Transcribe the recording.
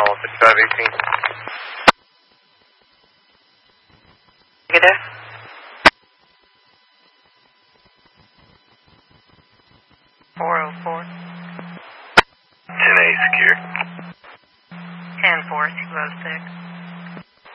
call 5518. Good day. Ten A secure. 10-4, 206.